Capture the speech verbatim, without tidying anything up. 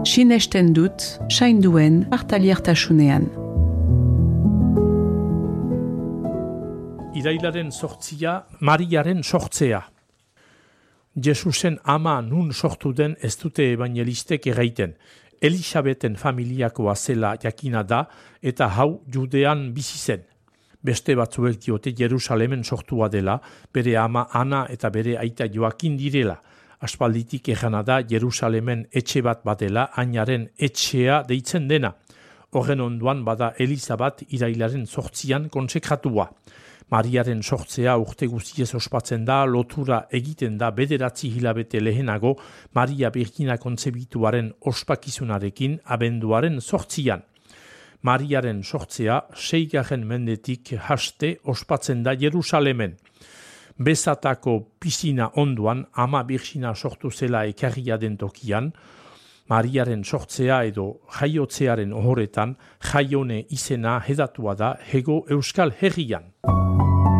Sinesten dut, sainduen partaliertasunean. Irailaren sortzia, Mariaren sortzea. Jesusen ama nun sortu den ez dute evangelistek erraiten. Elisabeten familiakoa zela jakina da eta hau Judean bizi zen. Beste batzuek diote Jerusalemen sortua dela, bere ama Ana eta bere aita Joakin direla. Aspalditik errana da Jerusalemen etxe bat badela, ainaren etxea deitzen dena. Horren onduan bada Eliza bat irailaren sortzian konsekratua. Mariaren sortzea urte guztiez ospatzen da, lotura egiten da bederatzi hilabete lehenago Maria Birgina kontzebituaren ospakizunarekin abenduaren sortzian. Mariaren sortzea seigarren mendetik haste ospatzen da Jerusalemen. Bezatako pisina onduan ama Birgina sortu zela ekarria den tokian, Mariaren sortzea edo jaiotzearen ohoretan jaione izena hedatua da hego Euskal Herrian.